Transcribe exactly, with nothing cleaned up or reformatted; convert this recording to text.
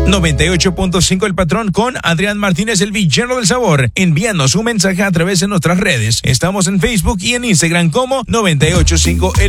noventa y ocho punto cinco El Patrón con Adrián Martínez, el villano del sabor. Envíanos un mensaje a través de nuestras redes. Estamos en Facebook y en Instagram como noventa y ocho punto cinco El